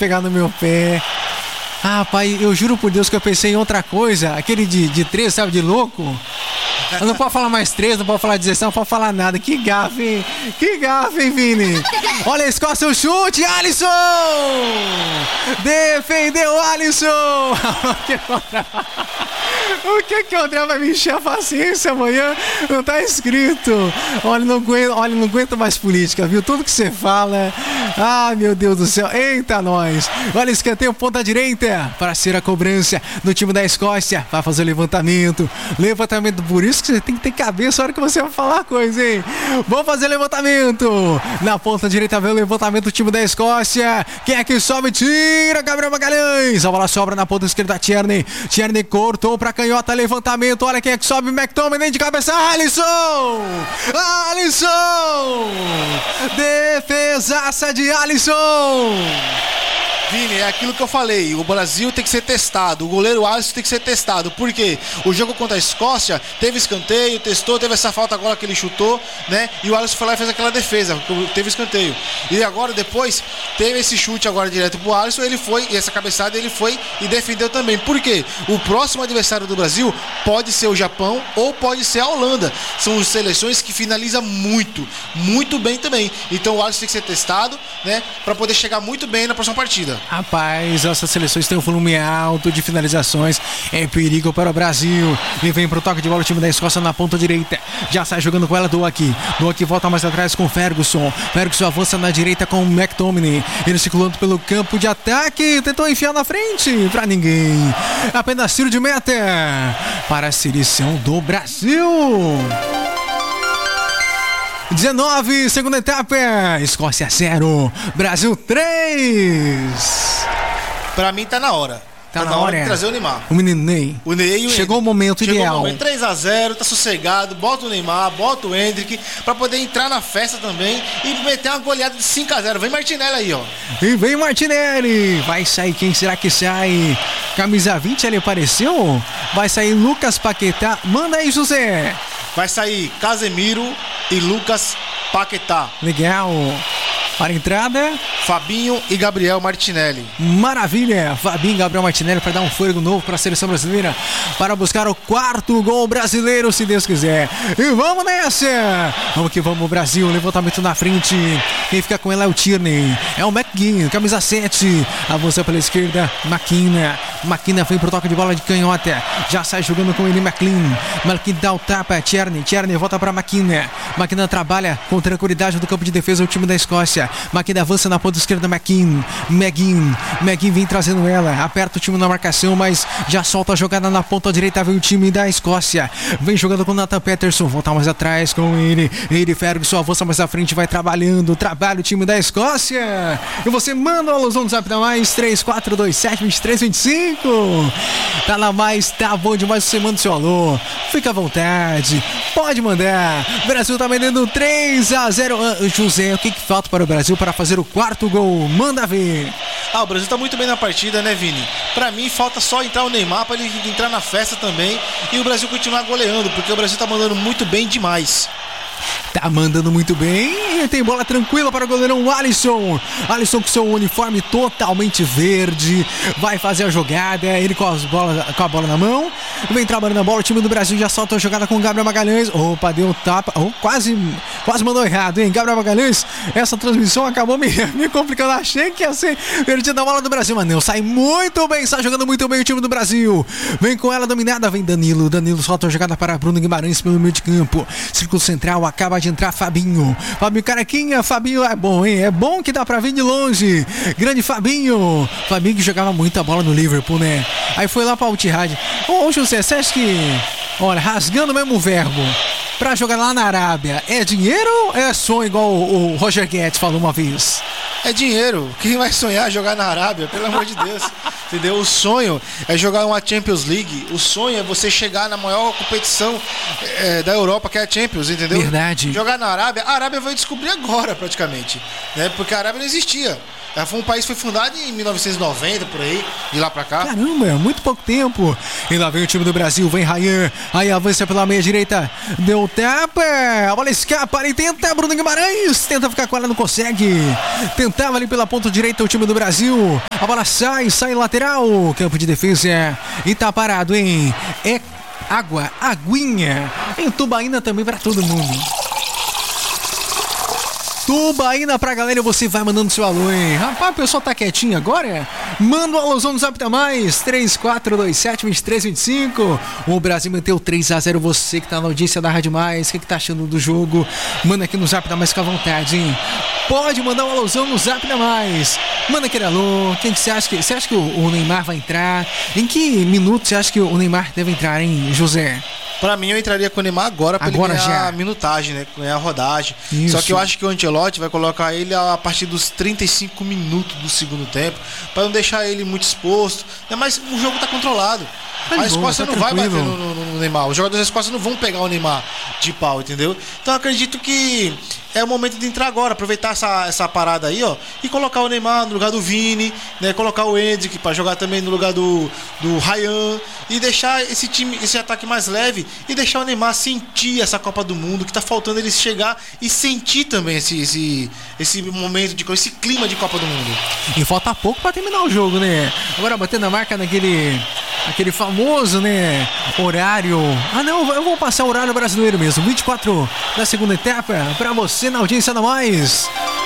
pegar no meu pé. Ah, pai, eu juro por Deus que eu pensei em outra coisa. Aquele de 13, sabe, de louco. Eu não pode falar mais 13, não pode falar 16, não pode falar nada. Que gafe, hein? Que gafe, hein, Vini? Olha a Escócia, o chute, Alisson! Defendeu o Alisson! O que o André vai me encher a paciência amanhã? Não tá escrito. Olha, não aguento mais política, viu? Tudo que você fala. Ah, meu Deus do céu. Eita, nós. Olha, escanteio, ponta direita para ser a cobrança do time da Escócia. Vai fazer o levantamento. Levantamento, por isso que você tem que ter cabeça na hora que você vai falar coisa, hein? Vamos fazer levantamento. Na ponta direita vem o levantamento do time da Escócia. Quem é que sobe? Tira, Gabriel Magalhães. A bola sobra na ponta esquerda, Tierney. Tierney cortou pra canhota, levantamento. Olha quem é que sobe, McTominay de cabeça. Alisson! Alisson! Defesaça de Alisson! Vini, é aquilo que eu falei, o Brasil tem que ser testado, o goleiro Alisson tem que ser testado, porque o jogo contra a Escócia teve escanteio, testou, teve essa falta agora que ele chutou, né, e o Alisson foi lá e fez aquela defesa, teve escanteio, e agora depois teve esse chute agora direto pro Alisson, ele foi, e essa cabeçada ele foi e defendeu também, por quê? O próximo adversário do Brasil pode ser o Japão ou pode ser a Holanda, são seleções que finalizam muito bem também, então o Alisson tem que ser testado, né, pra poder chegar muito bem na próxima partida. Rapaz, essas seleções têm um volume alto de finalizações. É perigo para o Brasil. E vem pro toque de bola o time da Escócia na ponta direita. Já sai jogando com ela Doak. Doak volta mais atrás com Ferguson. Ferguson avança na direita com McTominay. Ele circulando pelo campo de ataque. Tentou enfiar na frente. Pra ninguém. Apenas tiro de meta para a seleção do Brasil. 19, segunda etapa, Escócia 0, Brasil 3. Pra mim tá na hora. Tá na hora de trazer o Neymar. O menino Ney. O Ney chegou o momento ideal. 3-0, tá sossegado. Bota o Neymar, bota o Endrick pra poder entrar na festa também e meter uma goleada de 5-0. Vem Martinelli aí, ó. E vem Martinelli. Vai sair, quem será que sai? Camisa 20, ele apareceu? Vai sair Lucas Paquetá. Manda aí, José. Vai sair Casemiro e Lucas Paquetá. Legal. Para a entrada, Fabinho e Gabriel Martinelli. Maravilha, Fabinho e Gabriel Martinelli para dar um fôlego novo para a seleção brasileira, para buscar o 4º gol brasileiro, se Deus quiser. E vamos nessa! Vamos que vamos, Brasil, levantamento na frente. Quem fica com ela é o Tierney, é o McGinn, camisa 7. Avança pela esquerda, Maquina vem pro toque de bola de canhota. Já sai jogando com ele, McLean dá o tapa, Tierney volta para Maquina trabalha com tranquilidade do campo de defesa o time da Escócia. Maquina avança na ponta esquerda, McGinn vem trazendo ela, aperta o time na marcação, mas já solta a jogada na ponta direita, vem o time da Escócia, vem jogando com o Nathan Peterson, volta mais atrás com ele Ferguson avança mais à frente, vai trabalha o time da Escócia, e você manda uma alusão no zap da mais 34272325, tá lá mais, tá bom demais, você manda o seu alô, fica à vontade, pode mandar. O Brasil tá vendendo 3-0. José, o que falta para o Brasil para fazer o 4º gol? Manda ver. O Brasil tá muito bem na partida, né, Vini? Pra mim falta só entrar o Neymar pra ele entrar na festa também e o Brasil continuar goleando, porque o Brasil tá mandando muito bem demais. Tá mandando muito bem. Tem bola tranquila para o goleirão Alisson com seu uniforme totalmente verde. Vai fazer a jogada. Ele com a bola na mão. Vem trabalhando a bola. O time do Brasil já solta a jogada com o Gabriel Magalhães. Opa, deu um tapa. Quase mandou errado, hein? Gabriel Magalhães. Essa transmissão acabou me complicando. Achei que ia ser perdida a bola do Brasil, mas não. Sai muito bem. Está jogando muito bem o time do Brasil. Vem com ela dominada. Vem Danilo solta a jogada para Bruno Guimarães pelo meio de campo. Círculo central. Acaba de entrar Fabinho carequinha, Fabinho é bom, hein? É bom que dá pra vir de longe. Grande Fabinho que jogava muita bola no Liverpool, né? Aí foi lá pra Al-Ittihad. Ô José, você acha que, olha, rasgando mesmo o verbo, pra jogar lá na Arábia, é dinheiro ou é sonho, igual o Roger Guedes falou uma vez? É dinheiro. Quem vai sonhar jogar na Arábia? Pelo amor de Deus. Entendeu? O sonho é jogar uma Champions League. O sonho é você chegar na maior competição da Europa, que é a Champions, entendeu? Verdade. Jogar na Arábia, a Arábia vai descobrir agora, praticamente. Né? Porque a Arábia não existia. Foi um país que foi fundado em 1990, por aí, de lá pra cá. Caramba, muito pouco tempo. E lá vem o time do Brasil, vem Ryan. Aí avança pela meia direita. Deu tapa. A bola escapa ali, tenta Bruno Guimarães. Tenta ficar com ela, não consegue. Tentava ali pela ponta direita o time do Brasil. A bola sai lateral. Campo de defesa. E tá parado, hein? É aguinha. Em Tubaína também pra todo mundo. Tubaína pra galera, você vai mandando seu alô, hein? Rapaz, o pessoal tá quietinho agora? Manda um alôzão no Zap da Mais, 3427-2325. O Brasil meteu 3-0, você que tá na audiência da Rádio Mais, o que tá achando do jogo? Manda aqui no Zap da Mais, fica à vontade, hein? Pode mandar um alôzão no Zap da Mais. Manda aquele alô, quem que você acha que... Você acha que o Neymar vai entrar? Em que minuto você acha que o Neymar deve entrar, hein, José? Pra mim, eu entraria com o Neymar agora pra ele ganhar a minutagem, né? Ganhar a rodagem. Isso. Só que eu acho que o Ancelotti vai colocar ele a partir dos 35 minutos do segundo tempo, pra não deixar ele muito exposto. Mas o jogo tá controlado. A Escócia não vai bater no Neymar. Os jogadores da Escócia não vão pegar o Neymar de pau, entendeu? Então eu acredito que é o momento de entrar agora, aproveitar essa parada aí, ó, e colocar o Neymar no lugar do Vini, né? Colocar o Endrick pra jogar também no lugar do Ryan e deixar esse time, esse ataque mais leve e deixar o Neymar sentir essa Copa do Mundo, que tá faltando ele chegar e sentir também esse momento, esse clima de Copa do Mundo. E falta pouco pra terminar o jogo, né? Agora batendo a marca naquele famoso, né, horário. Ah, não, eu vou passar o horário brasileiro mesmo. 24 da segunda etapa pra você na audiência da Mais.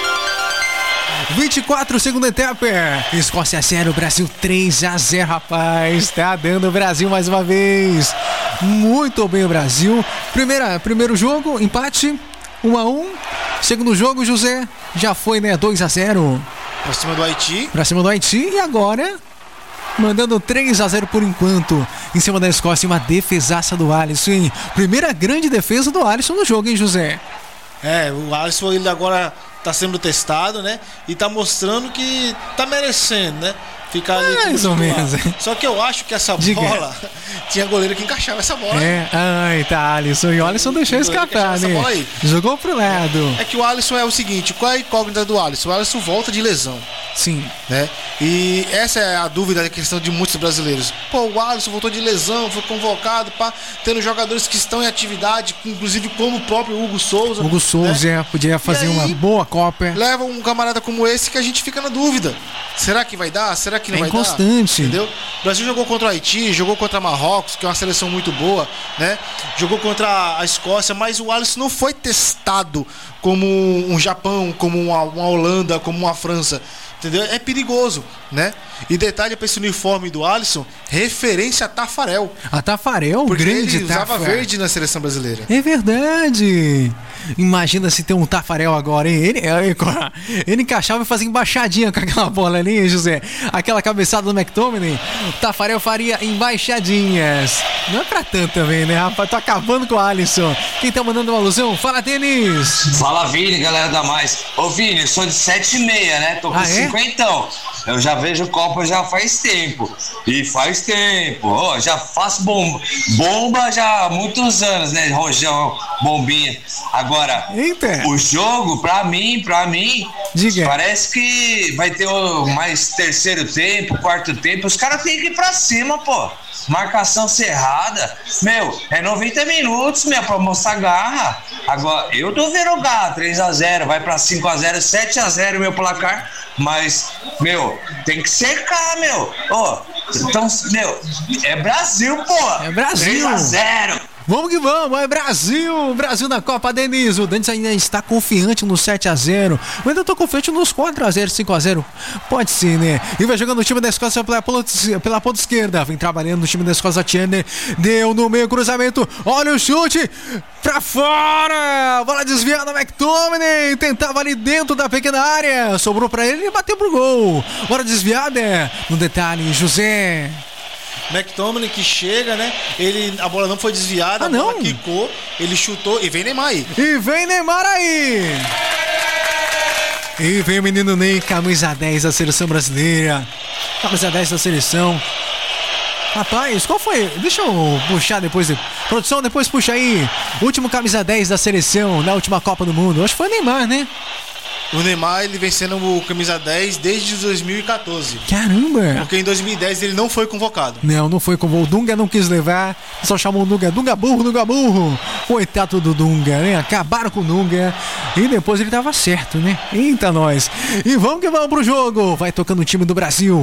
24, segunda etapa. Escócia 0, Brasil 3-0, rapaz. Tá dando o Brasil mais uma vez. Muito bem o Brasil. Primeiro jogo, empate, 1-1. Segundo jogo, José, já foi, né, 2-0. Pra cima do Haiti. Pra cima do Haiti e agora... mandando 3-0 por enquanto em cima da Escócia, uma defesaça do Alisson, hein? Primeira grande defesa do Alisson no jogo, hein, José? O Alisson, ele agora tá sendo testado, né? E tá mostrando que tá merecendo, né? Ficar ali. Mais ou menos. Só que eu acho que essa bola tinha goleiro que encaixava essa bola. Tá, Alisson. E o Alisson deixou escapar, né? Jogou pro lado. É que o Alisson é o seguinte: qual é a incógnita do Alisson? O Alisson volta de lesão. Sim. Né? E essa é a dúvida, a questão de muitos brasileiros. O Alisson voltou de lesão, foi convocado, tendo jogadores que estão em atividade, inclusive como o próprio Hugo Souza. Né? Podia fazer uma boa Copa. Leva um camarada como esse que a gente fica na dúvida. Será que vai dar? Será que não vai dar? É inconstante. Entendeu? O Brasil jogou contra o Haiti, jogou contra Marrocos, que é uma seleção muito boa, né? Jogou contra a Escócia, mas o Alisson não foi testado como um Japão, como uma Holanda, como uma França. Entendeu? É perigoso, né? E detalhe para esse uniforme do Alisson, referência a Tafarel. A Tafarel, porque grande ele usava Tafarel. verde na seleção brasileira. É verdade. Imagina se tem um Tafarel agora, hein? Ele encaixava e fazia embaixadinha com aquela bola ali, hein, José? Aquela cabeçada do McTominay. O Tafarel faria embaixadinhas. Não é pra tanto também, né, rapaz? Tô acabando com o Alisson. Quem tá mandando uma alusão? Fala, Denis. Fala, Vini, galera da Mais. Ô, Vini, eu sou de 7,6, né? Tô com 50. Eu já vejo Copa já faz tempo. E faz tempo. Ó, já faço bomba já há muitos anos, né? Rojão, bombinha. Agora, eita, o jogo, pra mim, diga, parece que vai ter mais terceiro tempo, quarto tempo. Os caras têm que ir pra cima, pô. Marcação cerrada. É 90 minutos, pra mostrar garra. Agora, eu tô vendo garra. 3-0, vai pra 5-0, 7-0, meu placar. Mas, tem que secar, então, é Brasil, pô. É Brasil. 3-0. Vamos que vamos, é Brasil! Brasil na Copa, Denis. O Denis ainda está confiante no 7-0. Eu ainda estou confiante nos 4-0, 5-0. Pode ser, né? E vai jogando o time da Escócia pela ponta esquerda. Vem trabalhando no time da Escócia. Tcherner deu no meio, cruzamento. Olha o chute pra fora. Bola desviada, McTominay. Tentava ali dentro da pequena área. Sobrou pra ele e bateu pro gol. Bola desviada. No detalhe, José. McTominay que chega, né? A bola não foi desviada, a bola quicou, ele chutou e vem Neymar aí. E vem o menino Ney, camisa 10 da seleção brasileira. Camisa 10 da seleção. Rapaz, qual foi? Deixa eu puxar depois. Produção, depois puxa aí. Último camisa 10 da seleção na última Copa do Mundo. Acho que foi o Neymar, né? O Neymar, ele vem sendo o camisa 10 desde 2014. Caramba! Porque em 2010 ele não foi convocado. Não foi convocado. O Dunga não quis levar, só chamou o Dunga. Dunga burro. Coitado do Dunga, né? Acabaram com o Dunga. E depois ele tava certo, né? Eita, nós. E vamos que vamos pro jogo. Vai tocando o time do Brasil.